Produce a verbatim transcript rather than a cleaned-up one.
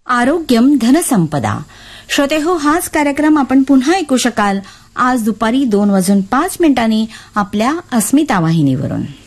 आरोग्यम धनसंपदा. श्रोते हो, हाच कार्यक्रम आपण पुन्हा ऐकू शकाल आज दुपारी दोन वाजून पाच मिनिटांनी आपल्या अस्मिता वाहिनीवरून.